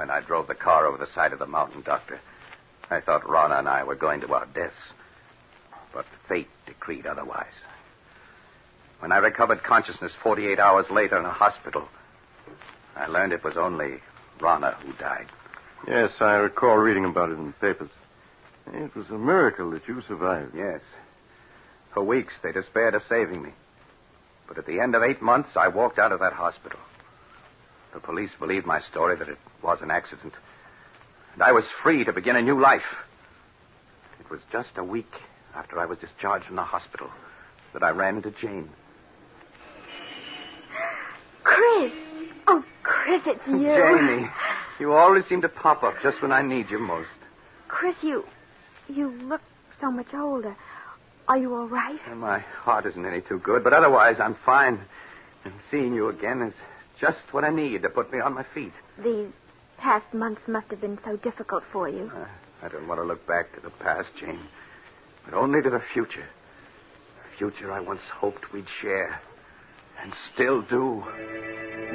When I drove the car over the side of the mountain, Doctor, I thought Rana and I were going to our deaths. But fate decreed otherwise. When I recovered consciousness 48 hours later in a hospital, I learned it was only Rana who died. Yes, I recall reading about it in the papers. It was a miracle that you survived. Yes. For weeks, they despaired of saving me. But at the end of 8 months, I walked out of that hospital. The police believed my story that it was an accident. And I was free to begin a new life. It was just a week after I was discharged from the hospital that I ran into Jane. Chris! Oh, Chris, it's you. Jamie, you always seem to pop up just when I need you most. Chris, you look so much older. Are you all right? And my heart isn't any too good, but otherwise I'm fine. And seeing you again is just what I need to put me on my feet. These past months must have been so difficult for you. I don't want to look back to the past, Jane, but only to the future. The future I once hoped we'd share, and still do.